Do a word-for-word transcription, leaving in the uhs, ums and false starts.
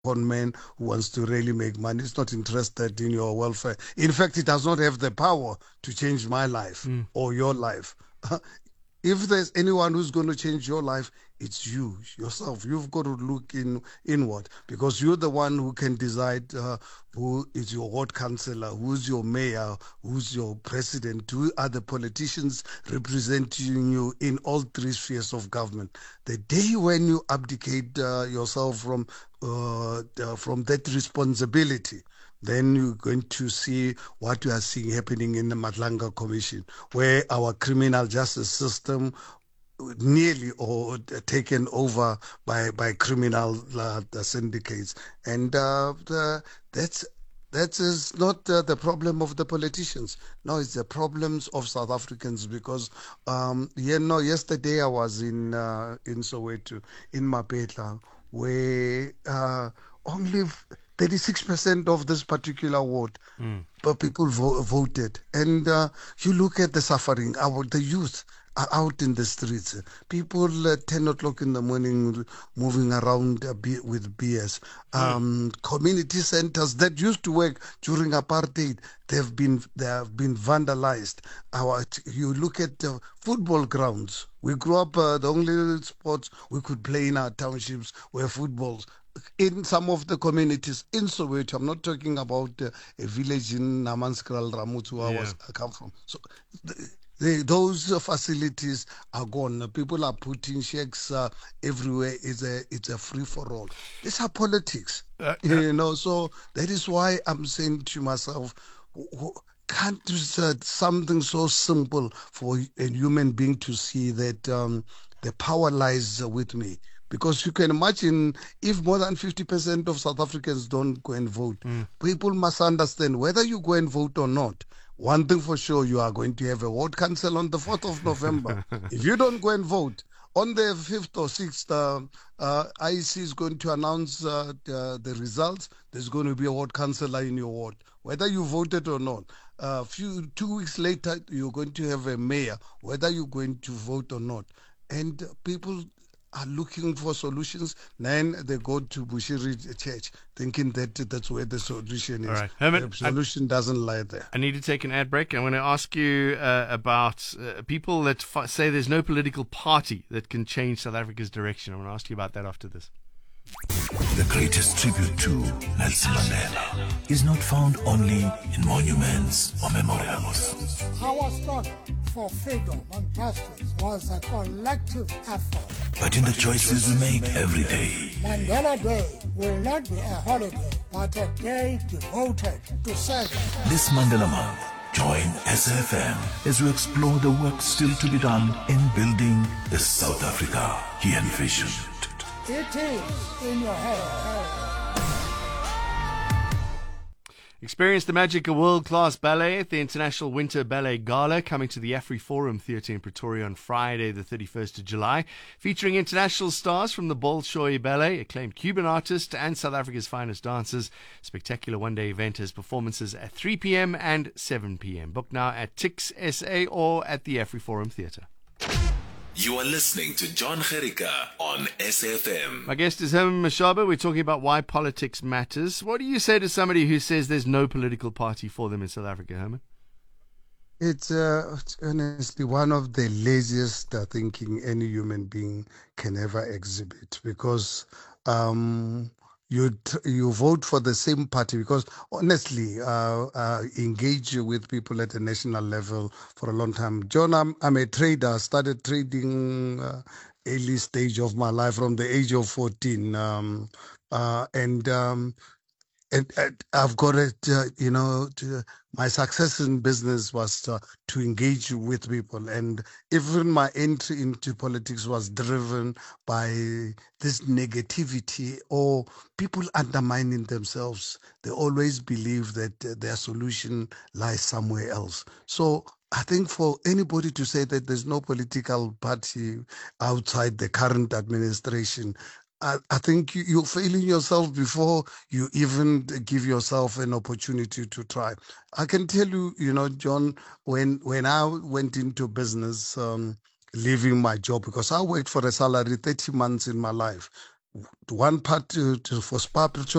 con man who wants to really make money. It's not interested in your welfare. In fact, it does not have the power to change my life Mm. or your life. If there's anyone who's going to change your life, it's you, yourself. You've got to look in inward because you're the one who can decide uh, who is your ward councillor, who's your mayor, who's your president, who are the politicians representing you in all three spheres of government. The day when you abdicate uh, yourself from uh, uh, from that responsibility, then you're going to see what you are seeing happening in the Matlanga Commission, where our criminal justice system nearly or taken over by by criminal uh, syndicates, and uh, the, that's that is not uh, the problem of the politicians. No, it's the problems of South Africans because, um, you know, yesterday I was in uh, in Soweto, in Mapetla, where uh, only thirty-six percent of this particular ward Mm. but people vo- voted. And uh, you look at the suffering, our, the youth are out in the streets. People at ten o'clock in the morning moving around uh, B- with B S. Mm. Um, community centers that used to work during apartheid, they've been they have been vandalized. Our you look at the football grounds. We grew up uh, the only sports we could play in our townships were footballs in some of the communities in Soweto. I'm not talking about uh, a village in Namanskral, Ramutu, where I Yeah. was I come from. So the, the, those uh, facilities are gone. People are putting sheikhs uh, everywhere. It's a it's a free for all. These are politics, Uh, uh, you know. So that is why I'm saying to myself, wh- wh- can't do uh, something so simple for a human being to see that um, the power lies uh, with me. Because you can imagine if more than fifty percent of South Africans don't go and vote, mm. people must understand whether you go and vote or not. One thing for sure, you are going to have a ward council on the fourth of November. If you don't go and vote, on the fifth or sixth, uh, uh, I E C is going to announce uh, the, the results. There's going to be a ward councillor in your ward, whether you voted or not. Uh, few two weeks later, you're going to have a mayor, whether you're going to vote or not. And people are looking for solutions. Then they go to Bushiri Church, thinking that that's where the solution All is. right. Herman, The I, solution doesn't lie there. I need to take an ad break. I want to ask you uh, about uh, people that f- say there's no political party that can change South Africa's direction. I want to ask you about that after this. The greatest tribute to Nelson Mandela is not found only in monuments or memorials. Our struggle for freedom and justice was a collective effort. But in the choices we make every day. Mandela Day will not be a holiday, but a day devoted to service. This Mandela Month, join S F M as we explore the work still to be done in building the South Africa he envisioned. It is in your head. Experience the magic of world-class ballet at the International Winter Ballet Gala, coming to the AfriForum Theatre in Pretoria on Friday, the thirty-first of July, featuring international stars from the Bolshoi Ballet, acclaimed Cuban artists, and South Africa's finest dancers. Spectacular one-day event has performances at three p.m. and seven p.m. Book now at Tix S A or at the AfriForum Theatre. You are listening to John Gericka on S F M. My guest is Herman Mashaba. We're talking about why politics matters. What do you say to somebody who says there's no political party for them in South Africa, Herman? It's uh, honestly one of the laziest uh, thinking any human being can ever exhibit because um, you t- you vote for the same party because honestly, uh, uh, engage with people at the national level for a long time. John, I'm, I'm a trader. Started trading uh, early stage of my life from the age of fourteen, um, uh, and um, and, and I've got it, uh, you know, to, my success in business was uh, to engage with people. And even my entry into politics was driven by this negativity or people undermining themselves. They always believe that uh, their solution lies somewhere else. So I think for anybody to say that there's no political party outside the current administration, I, I think you, you're failing yourself before you even give yourself an opportunity to try. I can tell you, you know, John, when when I went into business, um, leaving my job, because I worked for a salary thirty months in my life. one part to, to, for Spa